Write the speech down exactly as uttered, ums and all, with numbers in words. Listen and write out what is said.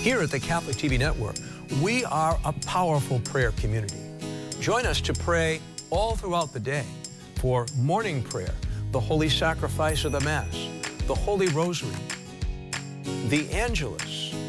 Here at the Catholic T V Network, we are a powerful prayer community. Join us to pray all throughout the day for morning prayer, the Holy Sacrifice of the Mass, the Holy Rosary, the Angelus,